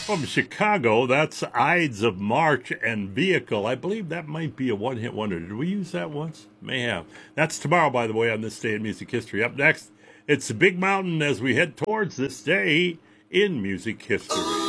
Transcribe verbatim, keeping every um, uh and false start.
From Chicago, that's Ides of March and Vehicle. I believe that might be a one-hit wonder. Did we use that once? May have. That's tomorrow, by the way, on this day in music history. Up next, it's Big Mountain as we head towards this day in music history.